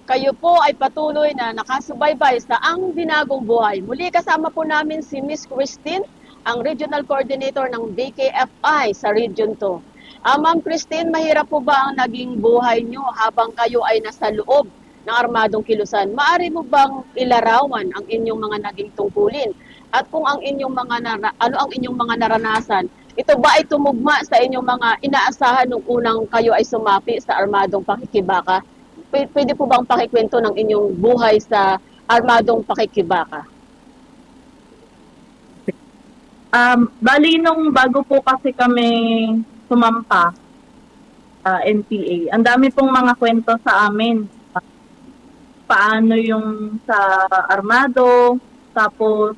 kayo po ay patuloy na nakasubaybay sa Ang Binagong Buhay. Muli kasama po namin si Miss Christine, ang Regional Coordinator ng DKFI sa Region 2. Ma'am Christine, mahirap po ba ang naging buhay nyo habang kayo ay nasa loob ng Armadong Kilusan? Maari mo bang ilarawan ang inyong mga naging tungkulin? At kung ang inyong ano ang inyong mga naranasan, ito ba ay tumugma sa inyong mga inaasahan nung unang kayo ay sumapi sa Armadong Pakikibaka? Pwede po bang pakikwento ng inyong buhay sa Armadong Pakikibaka? Bali nung bago po kasi kami sumampa sa NPA, ang dami pong mga kwento sa amin. Paano yung sa Armado, tapos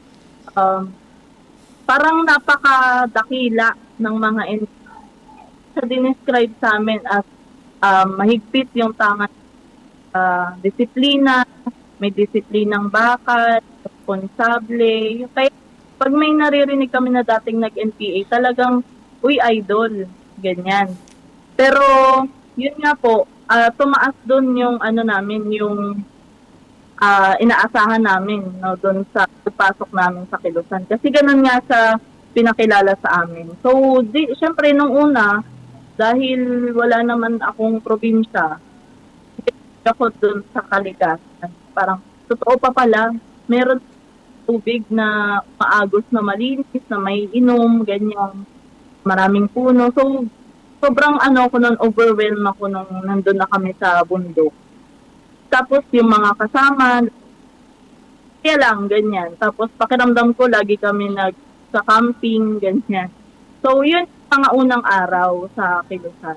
parang napakadakila ng mga NPA. Sa dinescribe sa amin as mahigpit yung tama disiplina, may disiplinang bakal, responsable. Kaya pag may naririnig kami na dating nag-NPA, talagang, uy, idol, ganyan. Pero, yun nga po, tumaas doon yung namin, yung inaasahan namin, no, doon sa pagpasok namin sa Kilusan. Kasi ganun nga sa pinakilala sa amin. So, syempre, nung una, dahil wala naman akong probinsya, ako doon sa Kalikasan. Parang, totoo pa pala, meron tubig na maagos na malinis, na may inom, ganyan. Maraming puno. So, sobrang ako nun, overwhelmed ako nung nandun na kami sa bundok. Tapos, yung mga kasama, kaya lang, ganyan. Tapos, pakiramdam ko, lagi kami sa camping, ganyan. So, yun mga unang araw sa Kilusan.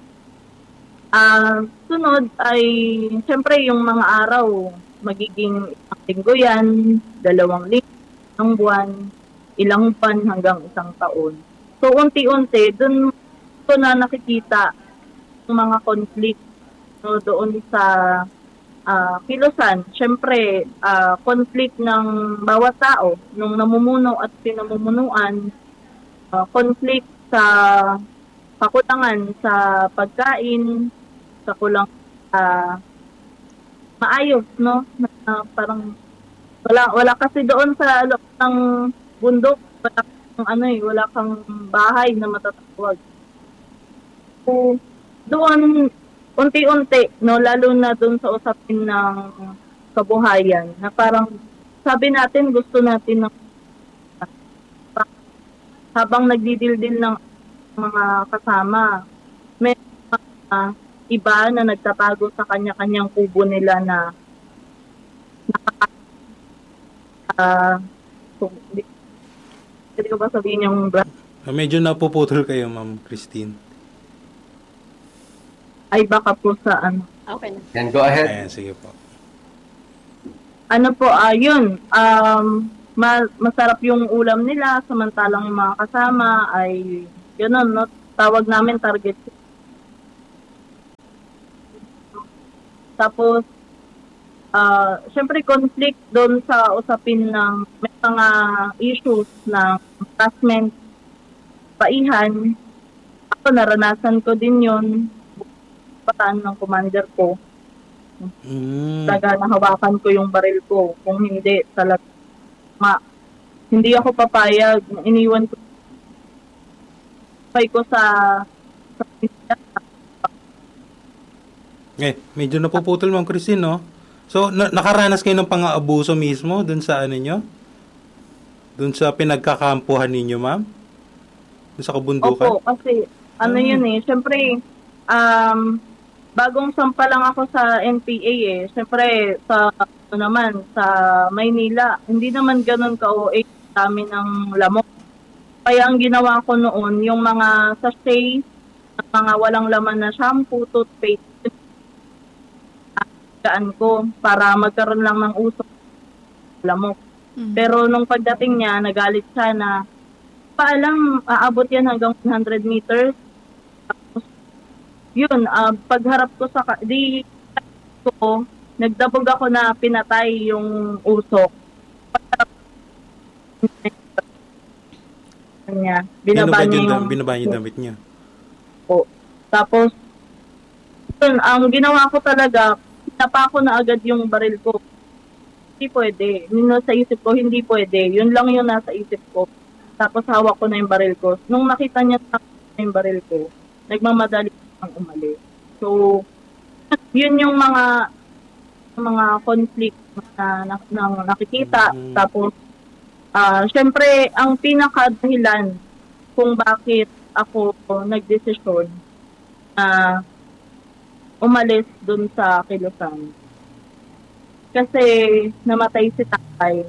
Sunod ay, syempre, yung mga araw, magiging isang linggo yan, 2 linggo, isang buwan, ilang buwan hanggang isang taon. So, unti-unti, dun ko na nakikita yung mga conflict, no, doon sa Kilusan. Syempre, conflict ng bawat tao, nung namumuno at pinamumunuan, conflict sa pakulangan sa pagkain, sa kulang maayos, no? Parang wala kasi doon sa loob ng bundok, wala kang bahay na matatawag. So, doon unti-unti, no, lalo na doon sa usapin ng kabuhayan, na parang sabi natin gusto natin ng habang nagdidildil ng mga kasama, may iba na nagtatago sa kanya-kanyang kubo nila na hindi ko ba sabihin yung medyo napuputol kayo, Ma'am Christine. Ay baka po sa Okay na. Then go ahead. Ayan, sige po. Yun, masarap yung ulam nila, samantalang yung mga kasama ay gano'n, no? Tawag namin target. Tapos, syempre conflict doon sa usapin ng may mga issues ng harassment, paihan. Ako, naranasan ko din yun. Pataan ng commander ko. Talaga nahawakan ko yung baril ko. Kung hindi, talaga hindi ako papayag. Iniwan ko sa medyo napuputol, Ma'am Christine, no? So, nakaranas kayo ng pang-aabuso mismo dun sa nyo? Dun sa pinagkakampuhan ninyo, Ma'am? Dun sa kabundukan? Opo, kasi yun siyempre, bagong sampa lang ako sa NPA siyempre, sa Maynila, hindi naman ganun ka-OA kami ng lamok. Kaya ang ginawa ko noon, yung mga sachet, mga walang laman na shampoo, toothpaste, ko para magkaroon lang ng usok lamok. Pero nung pagdating niya, nagalit siya na paalam, aabot yan hanggang 100 meters. Tapos, yun, pagharap ko nagdabog ako na pinatay yung usok. Pagharap niya, binaba niya yung damit niya. Tapos, yun, ang ginawa ko talaga, napako na agad yung baril ko. Hindi pwede. Yun sa isip ko, hindi pwede. Yun lang yung nasa isip ko. Tapos hawak ko na yung baril ko. Nung nakita niya na yung baril ko, nagmamadali siyang umalis. So, yun yung mga conflict na nakikita. Tapos, syempre, ang pinakadahilan kung bakit ako nagdesisyon na umalis dun sa Kilusan. Kasi namatay si tatay.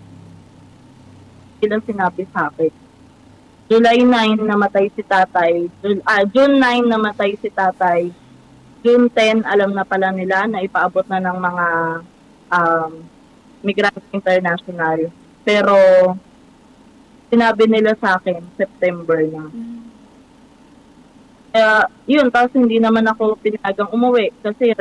Sila sinabi sa akin. July 9 namatay si tatay. June 9 namatay si tatay. June 10 alam na pala nila na ipaabot na ng mga Migrante International. Pero sinabi nila sa akin September na. Kaya, yun, tapos hindi naman ako pinagang umuwi kasi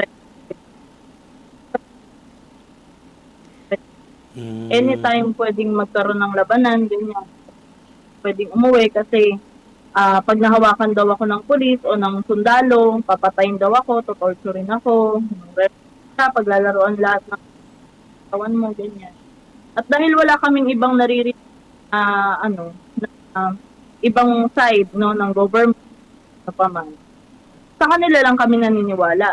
anytime pwedeng magkaroon ng labanan, ganyan. Pwedeng umuwi kasi pag nahawakan daw ako ng pulis o ng sundalo, papatayin daw ako, tutorturin ako, paglalaroan lahat ng kawan mo, ganyan. At dahil wala kaming ibang naririnig ibang side no ng government paman. Sa kanila lang kami naniniwala.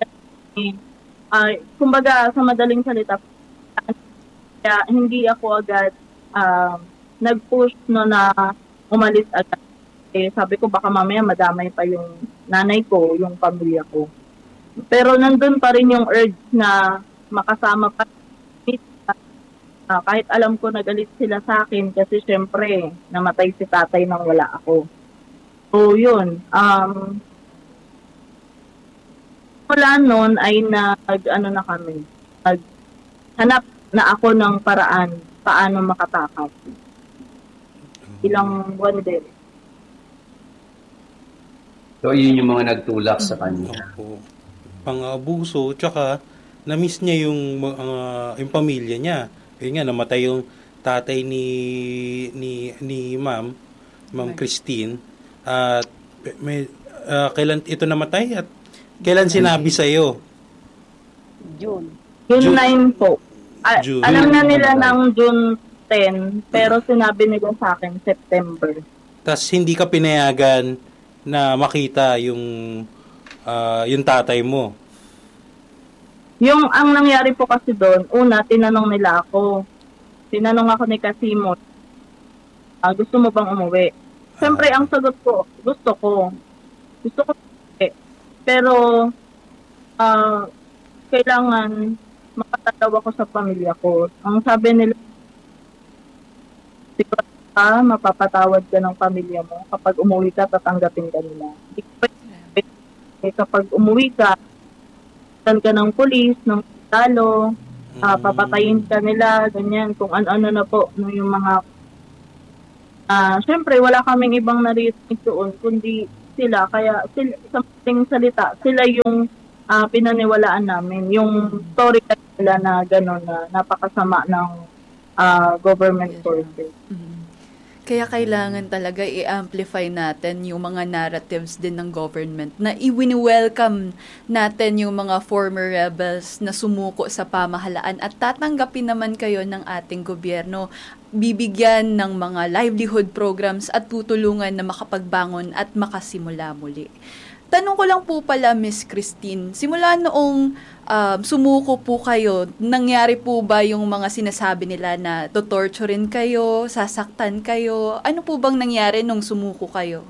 Kumbaga sa madaling salita, kaya hindi ako agad nag-push no na umalis agad. Sabi ko baka mamaya madamay pa yung nanay ko, yung pamilya ko. Pero nandun pa rin yung urge na makasama pa. Kahit alam ko nagalit sila sa akin kasi syempre namatay si tatay nang wala ako. So yun, wala nun ay naghanap na ako ng paraan paano makatakas. Ilang buwan din. So, yun yung mga nagtulak sa kanya. Opo. Pang-abuso, tsaka na-miss niya yung pamilya niya. Yun nga, namatay yung tatay ni Ma'am Christine. At kailan ito namatay? At kailan sinabi sa iyo? June. June 9 po. June. Alam na nila ng June 10, pero sinabi nila sa akin September. Tas hindi ka pinayagan na makita yung tatay mo. Yung ang nangyari po kasi doon, una tinanong nila ako. Tinanong ako ni Casimon, gusto mo bang umuwi? Siyempre ang sagot ko, gusto ko. Pero kailangan makatalaw ako sa pamilya ko. Ang sabi nila, siguro ka, mapapatawad ka ng pamilya mo. Kapag umuwi ka, tatanggapin ka nila. Kapag umuwi ka, tan ka ng pulis, ng talo, papatayin ka nila, ganyan, kung ano-ano na po, no, yung mga syempre, wala kaming ibang naririnig doon, kundi sila. Kaya, sa mating salita, sila yung pinaniwalaan namin. Yung story nila na gano'n, na napakasama ng government forces. Kaya kailangan talaga i-amplify natin yung mga narratives din ng government na i-welcome natin yung mga former rebels na sumuko sa pamahalaan at tatanggapin naman kayo ng ating gobyerno. Bibigyan ng mga livelihood programs at tutulungan na makapagbangon at makasimula muli. Tanong ko lang po pala, Miss Christine, simula noong sumuko po kayo, nangyari po ba yung mga sinasabi nila na tutorturin kayo, sasaktan kayo? Ano po bang nangyari nung sumuko kayo?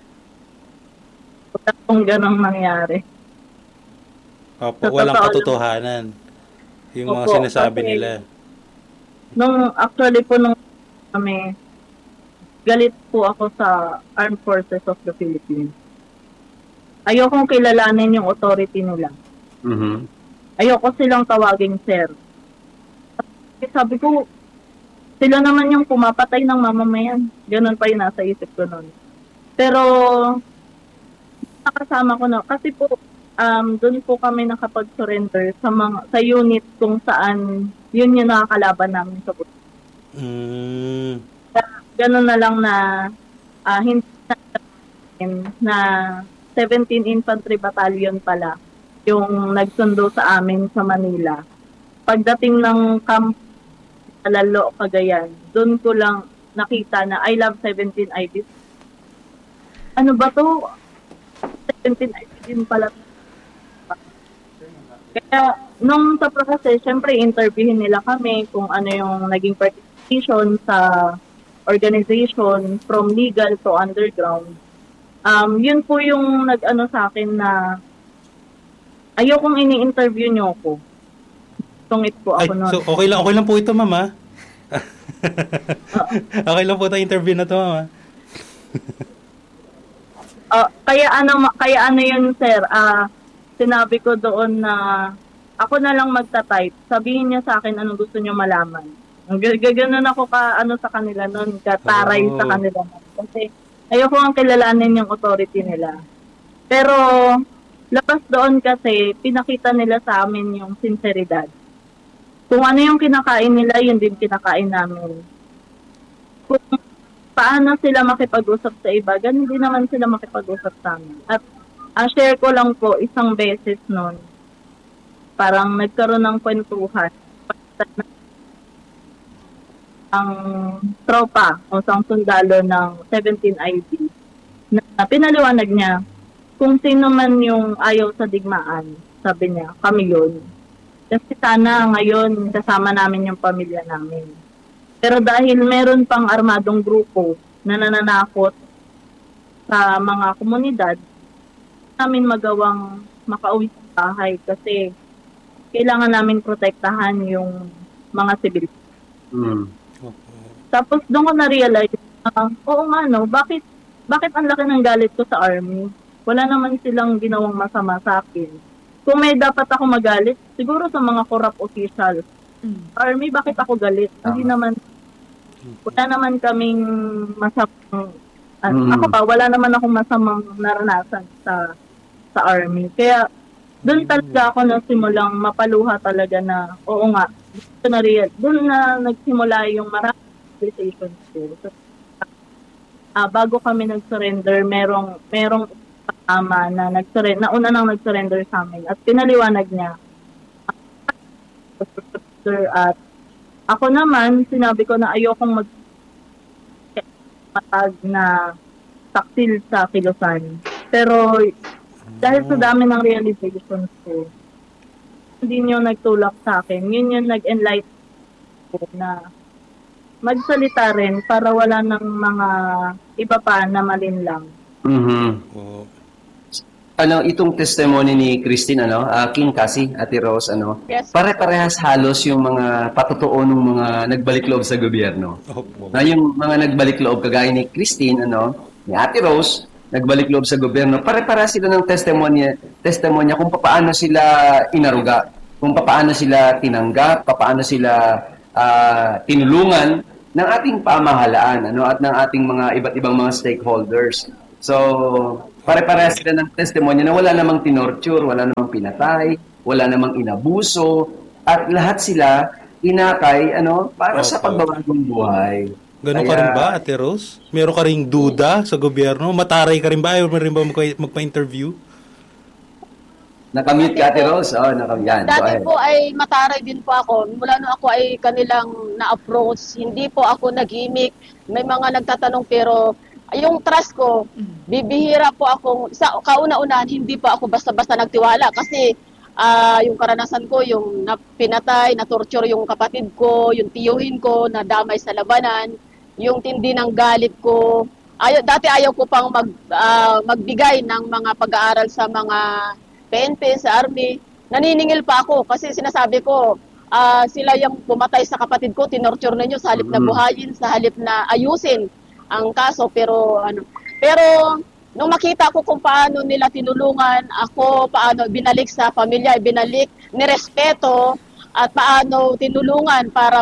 Kung ganang nangyari. Opo, walang katotohanan. Yung mga sinasabi nila. Actually po nung kami, galit po ako sa Armed Forces of the Philippines. Ayokong kilalanin yung authority nila. Mm-hmm. Ayoko silang tawaging sir. Sabi ko, sila naman yung pumapatay ng mamamayan. Ganun pa yung nasa isip ko nun. Pero, nakasama ko na, kasi po, doon po kami nakapag-surrender sa unit kung saan yun yung nakakalaban namin sa buto. Ganun na lang na hindi na 17 Infantry Battalion pala yung nagsundo sa amin sa Manila. Pagdating ng camp sa Lalo, Cagayan, doon ko lang nakita na I love 17 IDs. Ano ba to? 17 IDs din pala. Kaya nung sa process, syempre interviewin nila kami kung ano yung naging participation sa organization from legal to underground. Yun po yung nag-ano sa akin na ayokong ini-interview nyo ako. Tungit po Ay, ako nun. so okay lang po ito, mama. Okay lang po itong interview na to, mama. Kaya ano yun, sir, sinabi ko doon na ako na lang magta-type. Sabihin niya sa akin anong gusto niyo malaman. Gaganon ako sa kanila noon, kataray sa kanila. Kasi ayoko ang kilalanin yung authority nila. Pero labas doon kasi pinakita nila sa amin yung sinseridad. Kung ano yung kinakain nila, yun din kinakain namin. Kung paano sila makipag-usap sa iba, ganun din naman sila makipag-usap sa amin. At share ko lang po, isang beses noon, parang nagkaroon ng kwentuhan. Ang tropa o isang sundalo ng 17 ID na pinaliwanag niya kung sino man yung ayaw sa digmaan, sabi niya, kami yun. Kasi sana ngayon kasama namin yung pamilya namin. Pero dahil meron pang armadong grupo na nananakot sa mga komunidad, namin magawang makauwi sa bahay kasi kailangan namin protektahan yung mga sibil. Tapos doon ko na-realize, oo nga no, bakit ang laki ng galit ko sa army? Wala naman silang ginawang masama sa akin. Kung may dapat ako magalit, siguro sa mga corrupt officials. Army, bakit ako galit? Hindi naman, wala naman kaming masamang, ako pa, wala naman akong masamang naranasan sa army. Kaya, doon talaga ako nagsimulang mapaluha talaga na, oo nga, doon na nagsimula yung maraming conversations ko. So, bago kami nag-surrender, merong kasama na nag-surrender, nauna nang nag-surrender sa amin. At pinaliwanag niya, at ako naman, sinabi ko na ayokong matag na taksil sa kilusan. Pero, dahil sa dami ng realizations ko, hindi nyo nagtulak sa akin. Yun yung nag-enlighten ko na magsalita rin para wala ng mga iba pa na malinlang. Itong testimony ni Christine, King kasi, Ate Rose, Yes. pare-parehas halos yung mga patotoo ng mga nagbalik loob sa gobyerno. Na yung mga nagbalik loob, kagaya ni Christine, ni Ate Rose, nagbalik loob sa gobyerno, pare-parehas sila ng testimonya kung paano sila inaruga, kung paano sila tinanggap, paano sila tinulungan ng ating pamahalaan, at ng ating mga iba't ibang mga stakeholders. So, pare-parehas sila ng testimonya na wala namang tinorture, wala namang pinatay, wala namang inabuso, at lahat sila inakay para sa pagbabagong buhay. Ganun ka rin ba, Ate Rose? Meron ka ring duda sa gobyerno? Mataray ka rin ba? Ayaw mo rin ba magpa-interview? Nakamute ka, Ate Rose? Yan. Dati po ay mataray din po ako. Mula nung ako ay kanilang na-approach, hindi po ako nag-gimmick. May mga nagtatanong pero yung trust ko, bibihira po akong, sa kauna-unahan, hindi po ako basta-basta nagtiwala kasi yung karanasan ko, yung pinatay, na-torture yung kapatid ko, yung tiyuhin ko, na damay sa labanan, yung tindi ng galit ko. Dati ayaw ko pang magbigay ng mga pag-aaral sa mga PNP, sa Army. Naniningil pa ako kasi sinasabi ko, sila yung pumatay sa kapatid ko, tinorture ninyo sa halip na buhayin, sa halip na ayusin ang kaso. Pero nung makita ko kung paano nila tinulungan ako, paano binalik sa pamilya, binalik, nirespeto, at paano tinulungan para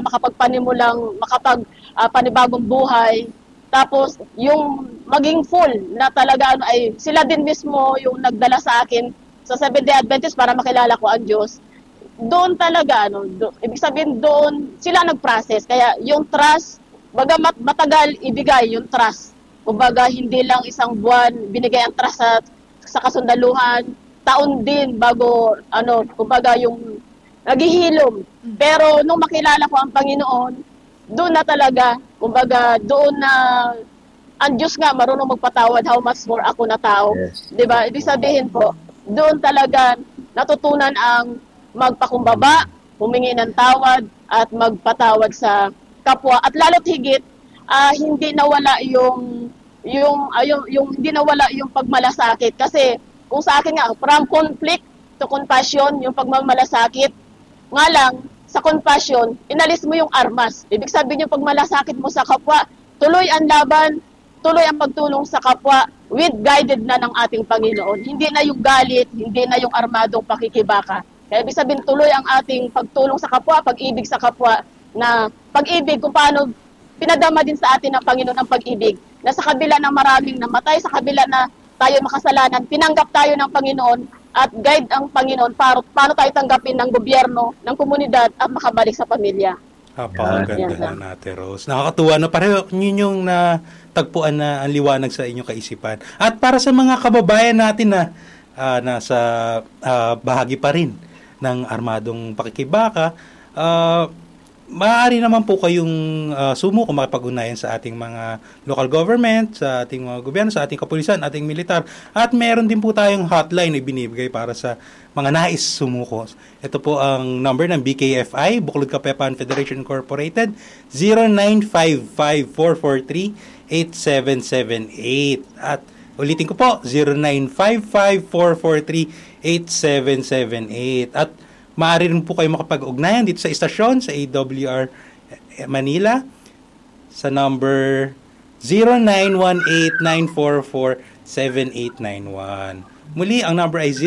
panibagong buhay. Tapos, yung maging full na talaga, ay sila din mismo yung nagdala sa akin sa Seventh-day Adventist para makilala ko ang Diyos. Doon talaga, ibig sabihin doon, sila nag-process. Kaya yung trust, bagamat matagal ibigay yung trust. Kumbaga, hindi lang isang buwan binigay ang trust sa kasundaluhan. taon din bago, kumbaga yung naghihilom. Pero nung makilala ko ang Panginoon, doon na talaga, kumbaga doon na ang Diyos nga marunong magpatawad, how much more ako na tao. Yes. 'Di ba? Ibig sabihin po, doon talaga natutunan ang magpakumbaba, humingi ng tawad at magpatawad sa kapwa at lalo't higit hindi nawala yung hindi nawala yung pagmalasakit kasi kung sa akin nga from conflict to compassion yung pagmamalasakit nga lang sa compassion inalis mo yung armas. Ibig sabihin yung pagmalasakit mo sa kapwa, tuloy ang laban, tuloy ang pagtulong sa kapwa with guided na ng ating Panginoon. Hindi na yung galit, hindi na yung armadong pakikibaka. Kaya ibig sabihin tuloy ang ating pagtulong sa kapwa, pag-ibig sa kapwa, na pag-ibig kung paano pinadama din sa atin ng Panginoon ang pag-ibig. Na sa kabila ng maraming namatay, sa kabila na tayo makasalanan, pinanggap tayo ng Panginoon at guide ang Panginoon paano tayo tanggapin ng gobyerno, ng komunidad at makabalik sa pamilya. Napakaganda na natin, Rose. Nakakatuwa na pareho yun yung natagpuan na ang liwanag sa inyong kaisipan. At para sa mga kababayan natin na nasa bahagi pa rin ng armadong pakikibaka, maaari naman po kayong sumuko makipag-ugnayan sa ating mga local government, sa ating mga gobyerno, sa ating kapulisan, ating militar. At meron din po tayong hotline na ibinibigay para sa mga nais sumuko. Ito po ang number ng BKFI, Buklod Kapepan Federation Incorporated, 0955-443-8778. At ulitin ko po, 0955-443-8778. At maaari rin po kayo makapag-ugnayan dito sa istasyon, sa AWR Manila, sa number 0918-944-7891. Muli, ang number ay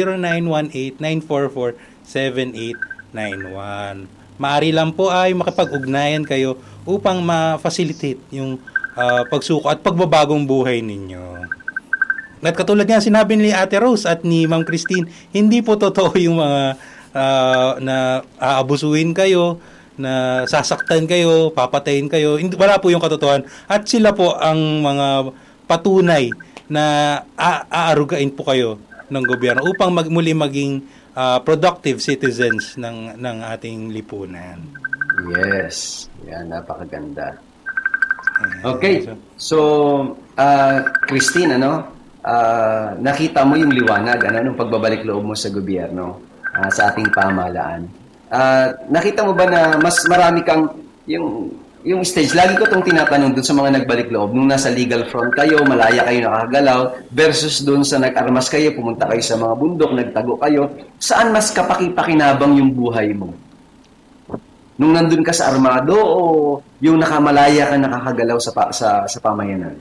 0918-944-7891. Maaari lang po ay makapag-ugnayan kayo upang ma-facilitate yung pagsuko at pagbabagong buhay ninyo. At katulad nga sinabi ni Ate Rose at ni Ma'am Christine, hindi po totoo yung mga na aabusuhin kayo, na sasaktan kayo, papatayin kayo. Wala po yung katotohanan. At sila po ang mga patunay na aarugain po kayo ng gobyerno upang muli maging productive citizens ng ating lipunan. Yes. Yan, napakaganda. Okay. So, Christine, nakita mo yung liwanag nung pagbabalik loob mo sa gobyerno, sa ating pamahalaan. Nakita mo ba na mas marami kang yung stage, lagi ko itong tinatanong dun sa mga nagbalik loob, nung nasa legal front kayo, malaya kayo nakakagalaw, versus dun sa nag-armas kayo, pumunta kayo sa mga bundok, nagtago kayo, saan mas kapaki-pakinabang yung buhay mo? Nung nandun ka sa armado o yung nakamalaya ka nakakagalaw sa pamayanan?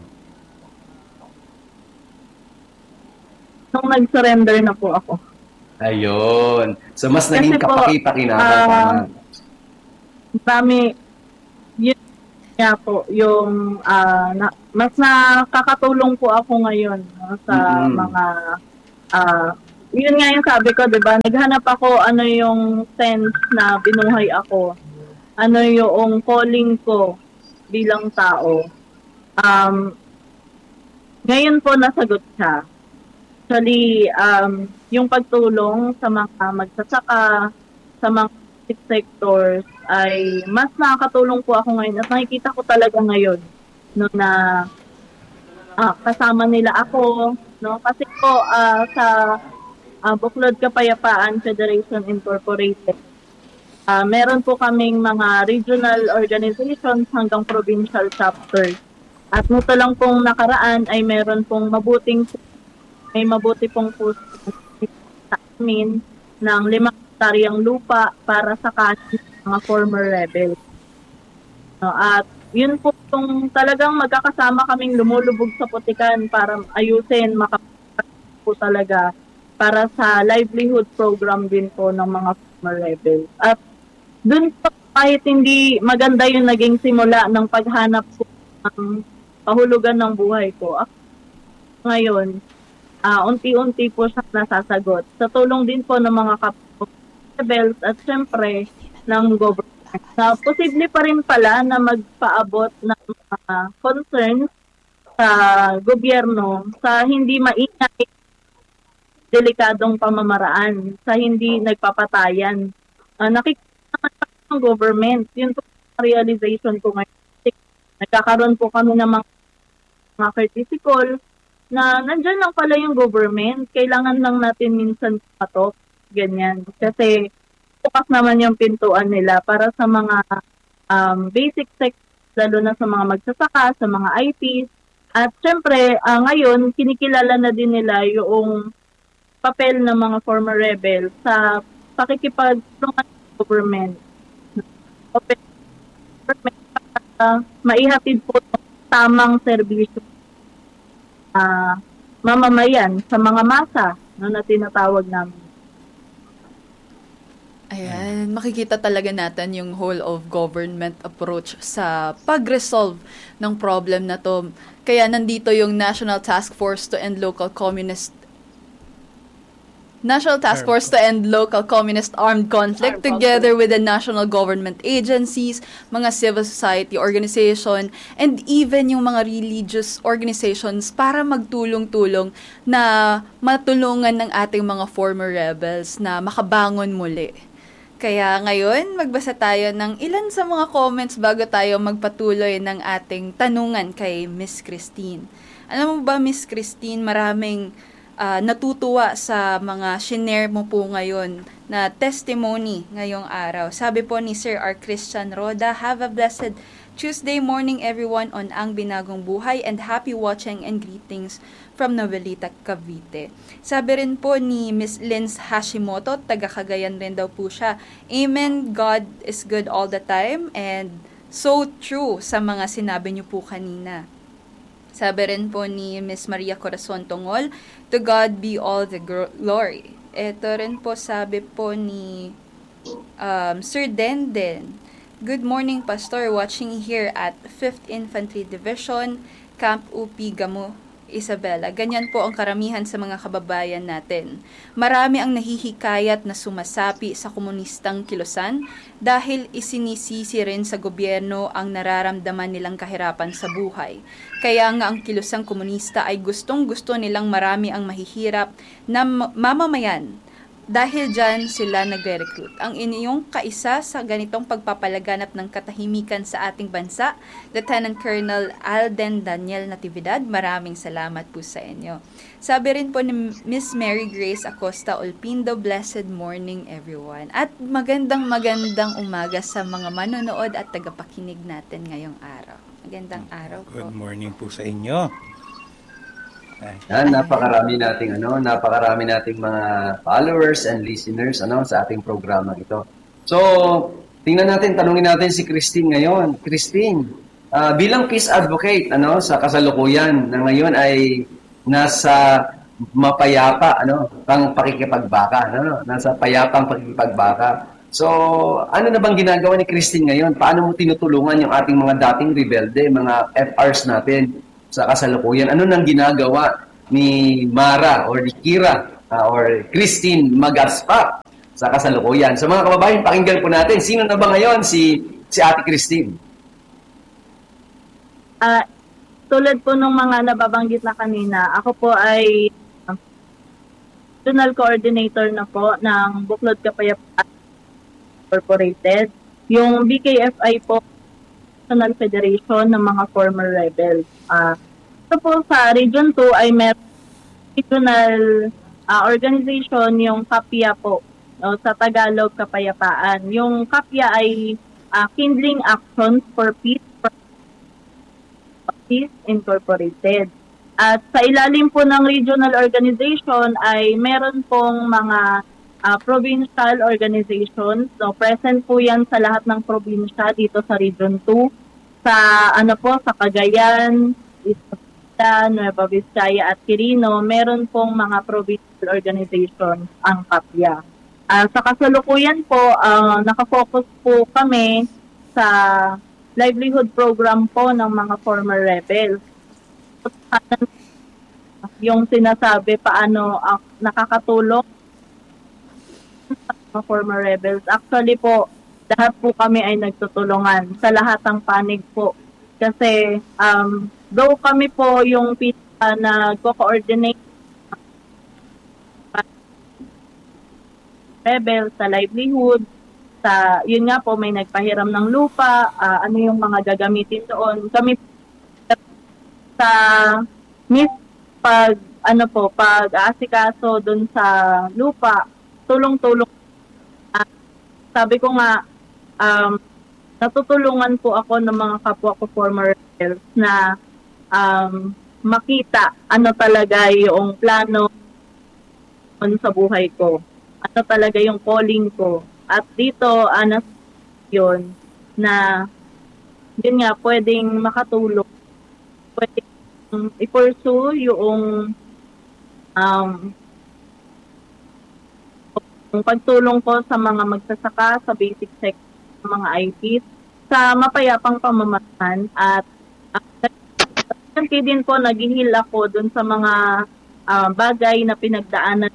Nung nag-surrender na po ako. Ayun. So, mas naging kapaki-pakinabang. Yun nga po, yung mas nakakatulong po ako ngayon sa mga yun nga yung sabi ko, diba? Naghanap ako ano yung sense na binuhay ako. Ano yung calling ko bilang tao. Ngayon po nasagot siya. Actually, yung pagtulong sa mga magsasaka, sa mga sectors ay mas nakakatulong po ako ngayon at nakikita ko talaga ngayon na kasama nila ako, no? Kasi po sa Buklod Kapayapaan Federation Incorporated, meron po kaming mga regional organizations hanggang provincial chapters. At nito lang pong nakaraan ay meron pong may mabuti pong puso sa amin ng 5 hektaryang lupa para sa kanin ng mga former rebels. No, at yun po yung talagang magkakasama kaming lumulubog sa putikan para ayusin, po talaga para sa livelihood program din po ng mga former rebels. At dun po kahit hindi maganda yung naging simula ng paghanap po ng pahulugan ng buhay ko. Ngayon, unti-unti po siya nasasagot. Sa tulong din po ng mga rebels at syempre ng government. Posible pa rin pala na magpaabot ng concerns sa gobyerno sa hindi maingay delikadong pamamaraan sa hindi nagpapatayan. Nakikita naman ng government, yun po ang realization ko ngayon. Nagkakaroon po kami ng mga courtesy call na nandyan lang pala yung government. Kailangan lang natin minsan patok, ganyan. Kasi bukas naman yung pintuan nila para sa mga basic sectors, lalo na sa mga magsasaka, sa mga ITs. At syempre, ngayon, kinikilala na din nila yung papel ng mga former rebels sa pakikipagtulungan ng government. Maihatid po tamang serbisyo mamamayan sa mga masa na tinatawag namin. Ayan, makikita talaga natin yung whole of government approach sa pag-resolve ng problem na to. Kaya nandito yung National Task Force to End Local Communist Armed Conflict together with the national government agencies, mga civil society organization, and even yung mga religious organizations para magtulong-tulong na matulungan ng ating mga former rebels na makabangon muli. Kaya ngayon, magbasa tayo ng ilan sa mga comments bago tayo magpatuloy ng ating tanungan kay Miss Christine. Alam mo ba, Miss Christine, maraming natutuwa sa mga shinare mo po ngayon na testimony ngayong araw. Sabi po ni Sir R. Christian Roda, have a blessed Tuesday morning everyone on Ang Binagong Buhay and happy watching and greetings from Novelita, Cavite. Sabi rin po ni Miss Linz Hashimoto, taga Cagayan rin daw po siya. Amen, God is good all the time and so true sa mga sinabi niyo po kanina. Sabi rin po ni Miss Maria Corazon Tongol, to God be all the glory. Ito rin po sabi po ni Sir Denden, good morning, Pastor, watching here at 5th Infantry Division, Camp UP Gamo, Isabela. Ganyan po ang karamihan sa mga kababayan natin. Marami ang nahihikayat na sumasapi sa komunistang kilusan dahil isinisisi rin sa gobyerno ang nararamdaman nilang kahirapan sa buhay. Kaya nga ang kilusang komunista ay gustong-gusto nilang marami ang mahihirap na mamamayan. Dahil dyan sila nagre-recruit. Ang inyong kaisa sa ganitong pagpapalaganap ng katahimikan sa ating bansa, Lieutenant Colonel Alden Daniel Natividad, maraming salamat po sa inyo. Sabi rin po ni Miss Mary Grace Acosta Olpindo, blessed morning everyone. At magandang umaga sa mga manonood at tagapakinig natin ngayong araw. Magandang araw po. Good morning po sa inyo. Napakarami nating mga followers and listeners sa ating programa ito. So, tanungin natin si Christine ngayon. Christine, bilang peace advocate sa kasalukuyan na ngayon ay nasa mapayapa pang pakikipagbaka, nasa payapang pakikipagbaka. So, ano na bang ginagawa ni Christine ngayon? Paano mo tinutulungan yung ating mga dating rebelde, mga FRs natin sa kasalukuyan? Ano nang ginagawa ni Mara or ni Kira or Christine Magaspa sa kasalukuyan? Sa mga kababayan, pakinggan po natin. Sino na ba ngayon si Ate Christine? Tulad po ng mga nababanggit na kanina, ako po ay Regional Coordinator na po ng Buklod Kapayapaan Incorporated. Yung BKFI po, National Federation ng mga former rebels. Ito po sa Region 2 ay may regional organization, yung KAPYA po, sa Tagalog Kapayapaan. Yung KAPYA ay Kindling Actions for Peace Incorporated. At sa ilalim po ng regional organization ay meron pong mga provincial organizations. So present po yan sa lahat ng probinsya dito sa Region 2. Sa Cagayan, Isabela, Nueva Vizcaya at Quirino, meron pong mga provincial organizations ang KAPYA. Sa kasalukuyan po, nakafocus po kami sa livelihood program po ng mga former rebels. Yung sinasabi paano nakakatulong sa mga former rebels. Actually po, lahat po kami ay nagtutulungan sa lahat ng panig po. Kasi though kami po yung PITA na co-coordinate rebel, sa livelihood, sa, yun nga po, may nagpahiram ng lupa, ano yung mga gagamitin doon. Kami sa pag-aasikaso doon sa lupa, tulong-tulong. Sabi ko nga, natutulungan po ako ng mga kapwa ko former rebels na makita ano talaga yung plano sa buhay ko. Ano talaga yung calling ko. At dito, yun, na yun nga, pwedeng makatulong. Pwedeng i-pursue yung pagtulong ko sa mga magsasaka, sa basic sector, sa mga ITs, sa mapayapang pamamahan. At din po, naghihil ako dun sa mga bagay na pinagdaanan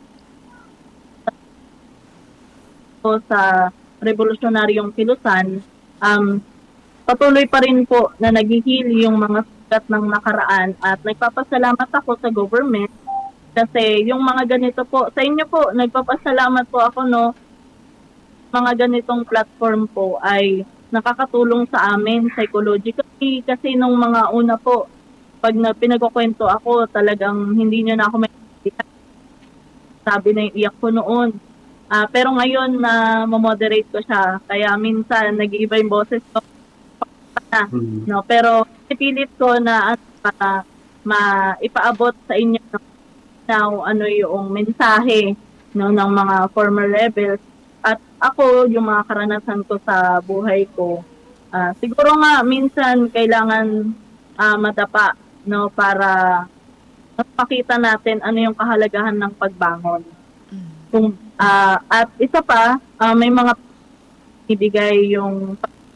ko sa revolusyonaryong kilusan. Patuloy pa rin po na naghihil yung mga sugat ng nakaraan at nagpapasalamat ako sa government kasi yung mga ganito po, sa inyo po, nagpapasalamat po ako, no, mga ganitong platform po ay nakakatulong sa amin psychologically kasi nung mga una po, pag pinagkukwento ako, talagang hindi nyo na ako may sabi na iyak ko noon. Pero ngayon na mamoderate ko siya, kaya minsan nag-iiba yung boses ko. No, pero pipilit ko na maipaabot sa inyo now ano yung mensahe, no, ng mga former rebels at ako yung mga karanasan ko sa buhay ko. Siguro nga minsan kailangan madapa, no, para makita natin ano yung kahalagahan ng pagbangon. At isa pa, may mga ibigay yung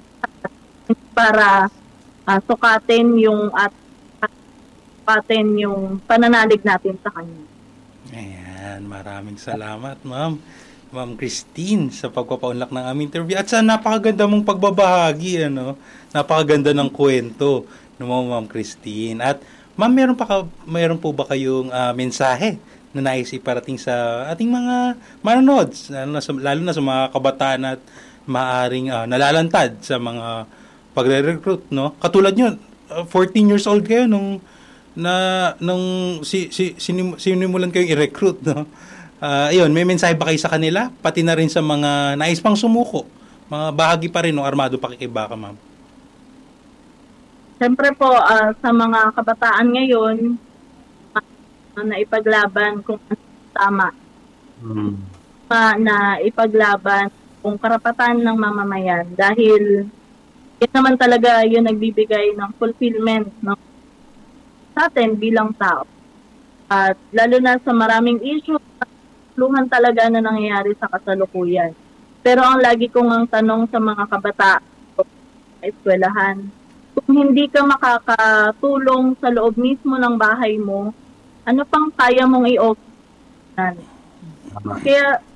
para sukatin yung pananalig natin sa kanya. Ayan, maraming salamat, Ma'am Christine, sa pagpapaunlak ng aming interview at sa napakaganda mong pagbabahagi, ano? Napakaganda ng kwento ng Ma'am Christine. At Ma'am, meron po ba kayong mensahe na nais iparating sa ating mga manonood, lalo na sa mga kabataan at maaring nalalantad sa mga pagre-recruit, no? Katulad nyo, 14 years old kayo nung sinimulan kayong i-recruit, no? Ayun, may mensahe ba kayo sa kanila? Pati na rin sa mga nais pang sumuko, mga bahagi pa rin ng Armado Pakikibaka, Ma'am. Siyempre po, sa mga kabataan ngayon, na ipaglaban kung tama. Na ipaglaban kung karapatan ng mamamayan dahil yun naman talaga yung nagbibigay ng fulfillment, no, sa atin bilang tao. At lalo na sa maraming issue, luhan talaga na nangyayari sa kasalukuyan. Pero ang lagi kong ang tanong sa mga kabataan sa eskwelahan, kung hindi ka makakatulong sa loob mismo ng bahay mo, ano pang kaya mong i-offer? Kaya